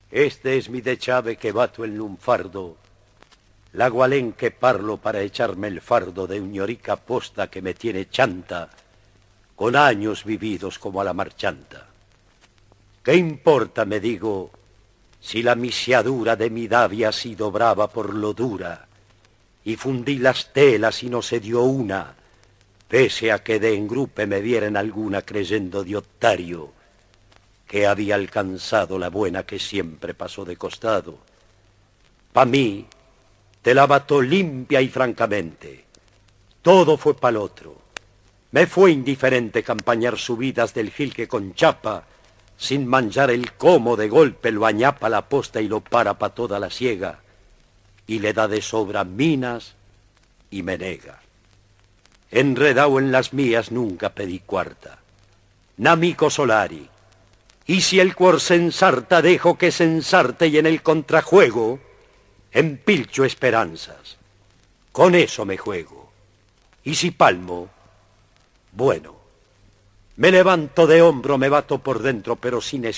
Este es mi dechave que bato el lunfardo, la gualén que parlo para echarme el fardo de uñorica posta que me tiene chanta, con años vividos como a la marchanta. ¿Qué importa, me digo, si la misiadura de mi davia ha sido brava por lo dura, y fundí las telas y no se dio una, pese a que de engrupe me vieran alguna creyendo de otario, que había alcanzado la buena que siempre pasó de costado? Pa' mí, te la bató limpia y francamente. Todo fue pa'l otro. Me fue indiferente campañar subidas del gil que con chapa, sin manchar el como de golpe lo añapa la posta y lo para pa' toda la siega, y le da de sobra minas y me nega. Enredado en las mías nunca pedí cuarta. Namico Solari. Y si el cuor se ensarta, dejo que se ensarte y en el contrajuego empilcho esperanzas. Con eso me juego. Y si palmo, bueno. Me levanto de hombro, me bato por dentro, pero sin